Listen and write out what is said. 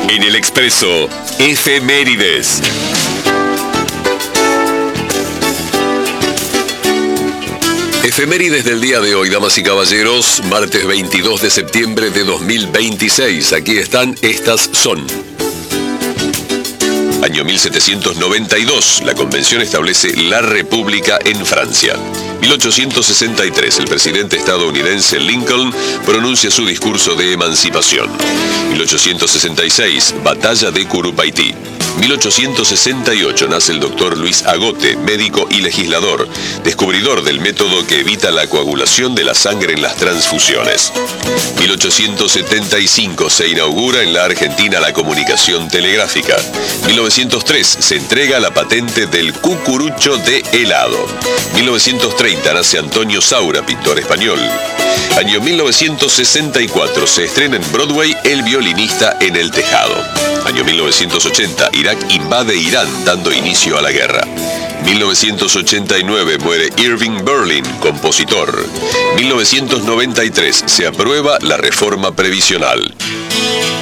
En el Expreso, efemérides. Efemérides del día de hoy, damas y caballeros, martes 22 de septiembre de 2026. Aquí están, estas son. Año 1792, la convención establece la República en Francia. 1863, el presidente estadounidense Lincoln pronuncia su discurso de emancipación. 1866, batalla de Curupaití. 1868 nace el doctor Luis Agote, médico y legislador, descubridor del método que evita la coagulación de la sangre en las transfusiones. 1875 se inaugura en la Argentina la comunicación telegráfica. 1903 se entrega la patente del cucurucho de helado. 1930 nace Antonio Saura, pintor español. Año 1964 se estrena en Broadway El violinista en el tejado. Año 1980, Irak invade Irán, dando inicio a la guerra. 1989 muere Irving Berlin, compositor. 1993 se aprueba la reforma previsional.